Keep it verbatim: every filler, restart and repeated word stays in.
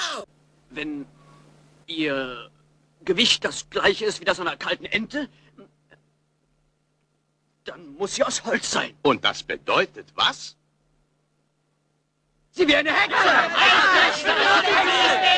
Wenn Ihr Gewicht das gleiche ist wie das einer kalten Ente, dann muss sie aus Holz sein. Und das bedeutet was? Sie wäre eine Hexe!